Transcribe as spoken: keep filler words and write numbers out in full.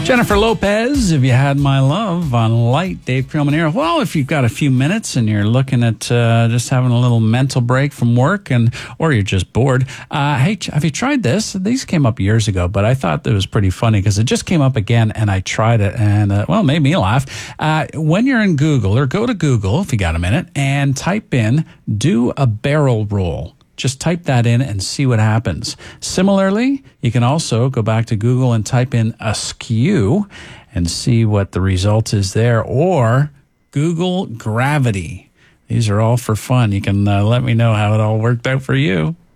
Jennifer Lopez, If You Had My Love on Light. Dave Creelman here. Well, if you've got a few minutes and you're looking at uh, just having a little mental break from work, and or you're just bored, uh, hey, have you tried this? These came up years ago, but I thought it was pretty funny because it just came up again, and I tried it, and uh, well, it made me laugh. Uh, when you're in Google, or go to Google if you got a minute, and type in "do a barrel roll." Just type that in and see what happens. Similarly, you can also go back to Google and type in askew and see what the result is there, or Google gravity. These are all for fun. You can uh, let me know how it all worked out for you.